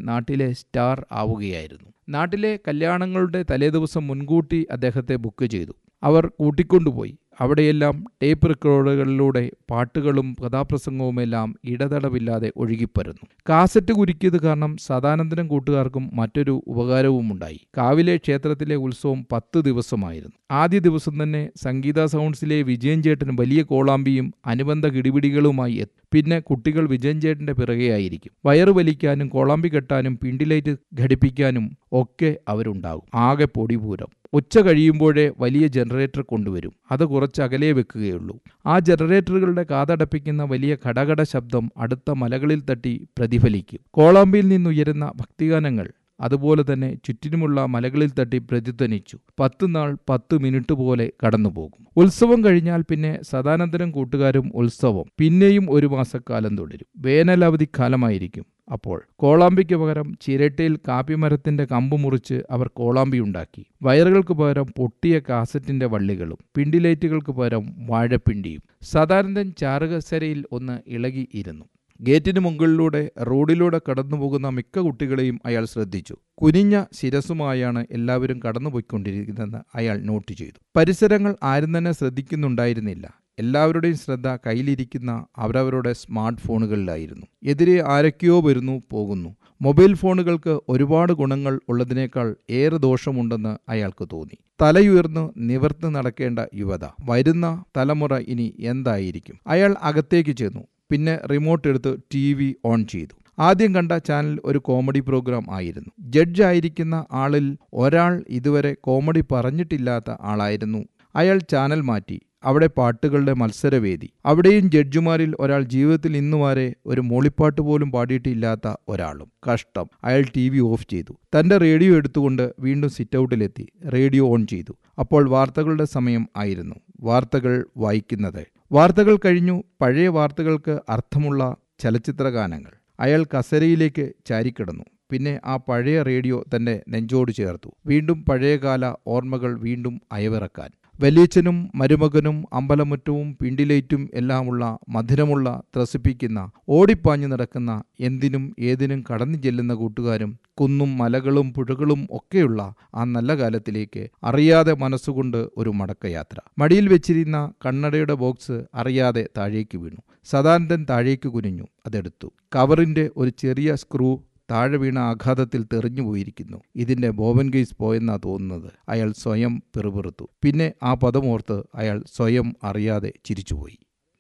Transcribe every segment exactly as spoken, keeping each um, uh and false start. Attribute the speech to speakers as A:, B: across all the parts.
A: നാട്ടിലെ സ്റ്റാർ ആവുകയായിരുന്നു. നാട്ടിലെ കല്യാണങ്ങളുടെ തലേദിവസം മുൻകൂട്ടി അദ്ദേഹത്തെ ബുക്ക് ചെയ്തു. അവർ കൂട്ടിക്കൊണ്ടുപോയി. അവിടെയെല്ലാം ടേപ്പ് റെക്കോർഡുകളിലൂടെ പാട്ടുകളും കഥാപ്രസംഗവുമെല്ലാം ഇടതടവില്ലാതെ ഒഴുകിപ്പരന്നു. കാസറ്റ് കുരുക്കിയത് കാരണം സദാനന്ദനും കൂട്ടുകാർക്കും മറ്റൊരു ഉപകാരവുമുണ്ടായി. കാവിലെ ക്ഷേത്രത്തിലെ ഉത്സവം പത്ത് ദിവസമായിരുന്നു. ആദ്യ ദിവസം തന്നെ സംഗീത സൗണ്ട്സിലെ വിജയൻ ചേട്ടൻ വലിയ കോളാമ്പിയും അനുബന്ധ കിടിപിടികളുമായി എത്തും. പിന്നെ കുട്ടികൾ വിജയൻ ചേട്ടന്റെ പിറകെയായിരിക്കും. വയറു വലിക്കാനും കോളാമ്പി കെട്ടാനും പിണ്ടിലൈറ്റ് ഘടിപ്പിക്കാനും ഒക്കെ അവരുണ്ടാകും. ആകെ പൊടിപൂരം. ഉച്ച കഴിയുമ്പോഴേ വലിയ ജനറേറ്റർ കൊണ്ടുവരും. അത് കുറച്ച് അകലേ വെക്കുകയുള്ളൂ. ആ ജനറേറ്ററുകളുടെ കാതടപ്പിക്കുന്ന വലിയ ഘടഘട ശബ്ദം അടുത്ത മലകളിൽ തട്ടി പ്രതിഫലിക്കും. കോളാമ്പിയിൽ നിന്നുയരുന്ന ഭക്തിഗാനങ്ങൾ അതുപോലെ തന്നെ ചുറ്റിനുമുള്ള മലകളിൽ തട്ടി പ്രതിധ്വനിച്ചു. പത്ത് നാൾ പത്ത് മിനിറ്റ് പോലെ കടന്നുപോകും. ഉത്സവം കഴിഞ്ഞാൽ പിന്നെ സദാനന്ദനും കൂട്ടുകാരും ഉത്സവം പിന്നെയും ഒരു മാസക്കാലം തുടരും. വേനലവധിക്കാലമായിരിക്കും. അപ്പോൾ കോളാമ്പിക്ക് പകരം ചിരട്ടയിൽ കാപ്പിമരത്തിന്റെ കമ്പ് മുറിച്ച് അവർ കോളാമ്പി ഉണ്ടാക്കി. വയറുകൾക്ക് പകരം പൊട്ടിയ കാസറ്റിന്റെ വള്ളികളും പിണ്ടിലൈറ്റുകൾക്ക് പകരം വാഴപ്പിണ്ടിയും. സദാനന്ദൻ ചാറുകസരയിൽ ഒന്ന് ഇളകി ഇരുന്നു. ഗേറ്റിന് മുകളിലൂടെ റോഡിലൂടെ കടന്നുപോകുന്ന മിക്ക കുട്ടികളെയും അയാൾ ശ്രദ്ധിച്ചു. കുനിഞ്ഞ ശിരസുമായാണ് എല്ലാവരും കടന്നുപോയിക്കൊണ്ടിരിക്കുന്നതെന്ന് അയാൾ നോട്ട് ചെയ്തു. പരിസരങ്ങൾ ആരും തന്നെ ശ്രദ്ധിക്കുന്നുണ്ടായിരുന്നില്ല. എല്ലാവരുടെയും ശ്രദ്ധ കയ്യിലിരിക്കുന്ന അവരവരുടെ സ്മാർട്ട് ഫോണുകളിലായിരുന്നു. എതിരെ ആരൊക്കെയോ വരുന്നു പോകുന്നു. മൊബൈൽ ഫോണുകൾക്ക് ഒരുപാട് ഗുണങ്ങൾ ഉള്ളതിനേക്കാൾ ഏറെ ദോഷമുണ്ടെന്ന് അയാൾക്ക് തോന്നി. തലയുയർന്ന് നിവർന്ന് നടക്കേണ്ട യുവത. വരുന്ന തലമുറ ഇനി എന്തായിരിക്കും? അയാൾ അകത്തേക്ക് ചെന്നു. പിന്നെ റിമോട്ട് എടുത്ത് ടി വി ഓൺ ചെയ്തു. ആദ്യം കണ്ട ചാനൽ ഒരു കോമഡി പ്രോഗ്രാം ആയിരുന്നു. ജഡ്ജായിരിക്കുന്ന ആളിൽ ഒരാൾ ഇതുവരെ കോമഡി പറഞ്ഞിട്ടില്ലാത്ത ആളായിരുന്നു. അയാൾ ചാനൽ മാറ്റി. അവിടെ പാട്ടുകളുടെ മത്സരവേദി. അവിടെയും ജഡ്ജുമാരിൽ ഒരാൾ ജീവിതത്തിൽ ഇന്നുവരെ ഒരു മൂളിപ്പാട്ട് പോലും പാടിയിട്ടില്ലാത്ത ഒരാളും. കഷ്ടം. അയാൾ ടി വി ഓഫ് ചെയ്തു. തൻ്റെ റേഡിയോ എടുത്തുകൊണ്ട് വീണ്ടും സിറ്റൗട്ടിലെത്തി. റേഡിയോ ഓൺ ചെയ്തു. അപ്പോൾ വാർത്തകളുടെ സമയം ആയിരുന്നു. വാർത്തകൾ വായിക്കുന്നത്. വാർത്തകൾ കഴിഞ്ഞു. പഴയ വാർത്തകൾക്ക് അർത്ഥമുള്ള ചലച്ചിത്ര ഗാനങ്ങൾ. അയാൾ കസേരയിലേക്ക് ചാരിക്കിടന്നു. പിന്നെ ആ പഴയ റേഡിയോ തൻ്റെ നെഞ്ചോട് ചേർത്തു. വീണ്ടും പഴയകാല ഓർമ്മകൾ വീണ്ടും അയവിറക്കാൻ. വലിയച്ഛനും മരുമകനും അമ്പലമുറ്റവും പിണ്ടിലൈറ്റും എല്ലാമുള്ള മധുരമുള്ള ത്രസിപ്പിക്കുന്ന ഓടിപ്പാഞ്ഞു നടക്കുന്ന എന്തിനും ഏതിനും കടന്നു ചെല്ലുന്ന കൂട്ടുകാരും കുന്നും മലകളും പുഴകളും ഒക്കെയുള്ള ആ നല്ല കാലത്തിലേക്ക് അറിയാതെ മനസ്സുകൊണ്ട് ഒരു മടക്കയാത്ര. മടിയിൽ വെച്ചിരുന്ന കണ്ണടയുടെ ബോക്സ് അറിയാതെ താഴേക്ക് വീണു. സദാനന്ദൻ താഴേക്ക് കുനിഞ്ഞു. അതെടുത്തു. കവറിൻ്റെ ഒരു ചെറിയ സ്ക്രൂ താഴെ വീണ ആഘാതത്തിൽ തെറിഞ്ഞു പോയിരിക്കുന്നു. ഇതിൻ്റെ ബോബൻ കേസ് പോയെന്നാ തോന്നുന്നത്. അയാൾ സ്വയം പിറുപിറുത്തു. പിന്നെ ആ പദമോർത്ത് അയാൾ സ്വയം അറിയാതെ ചിരിച്ചുപോയി.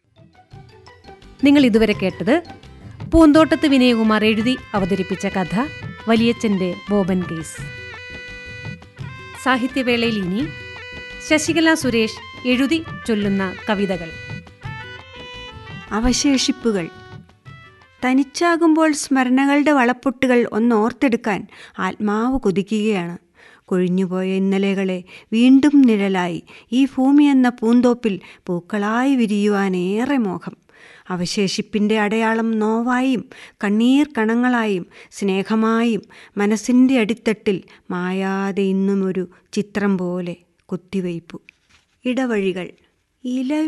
B: നിങ്ങൾ ഇതുവരെ കേട്ടത് പൂന്തോട്ടത്ത് വിനയകുമാർ എഴുതി അവതരിപ്പിച്ച കഥ വലിയച്ഛൻ്റെ ബോബൻ കേസ്. സാഹിത്യവേളയിൽ ഇനി ശശികല സുരേഷ് എഴുതി ചൊല്ലുന്ന കവിതകൾ.
C: അവശേഷിപ്പുകൾ. തനിച്ചാകുമ്പോൾ സ്മരണകളുടെ വളപ്പൊട്ടുകൾ ഒന്നോർത്തെടുക്കാൻ ആത്മാവ് കൊതിക്കുകയാണ്. കൊഴിഞ്ഞുപോയ ഇന്നലെകളെ വീണ്ടും നിഴലായി ഈ ഭൂമി എന്ന പൂന്തോപ്പിൽ പൂക്കളായി വിരിയുവാനേറെ മോഹം. അവശേഷിപ്പിൻ്റെ അടയാളം നോവായും കണ്ണീർ കണങ്ങളായും സ്നേഹമായും മനസ്സിൻ്റെ അടിത്തട്ടിൽ മായാതെ ഇന്നും ഒരു ചിത്രം പോലെ കുത്തിവയ്പു. ഇടവഴികൾ. ഇല